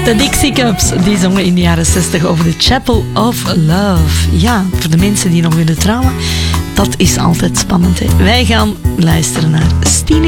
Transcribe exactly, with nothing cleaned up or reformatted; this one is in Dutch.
De Dixie Cups, die zongen in de jaren zestig over de Chapel of Love. Ja, voor de mensen die nog willen trouwen, dat is altijd spannend. Hè? Wij gaan luisteren naar Stine